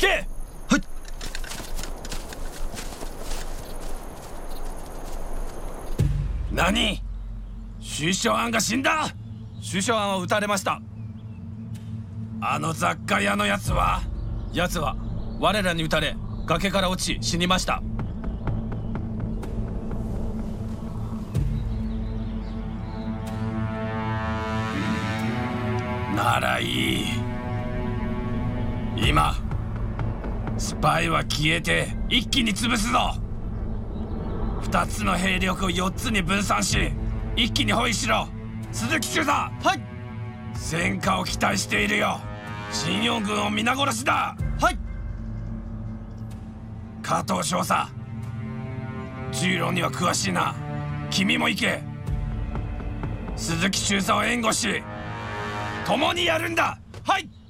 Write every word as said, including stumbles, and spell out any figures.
け。 はい。 何？首相案が死んだ？首相案は撃たれました。あの雑貨屋のやつは？やつは我らに撃たれ崖から落ち死にました。ならいい。今スパイは消えて一気に潰すぞ。二つの兵力を四つに分散し一気に包囲しろ。鈴木中佐。 はい。 戦果を期待しているよ。新四軍を皆殺しだ。 はい。 加藤少佐、銃論には詳しいな。君も行け。鈴木中佐を援護し共にやるんだ。 はい。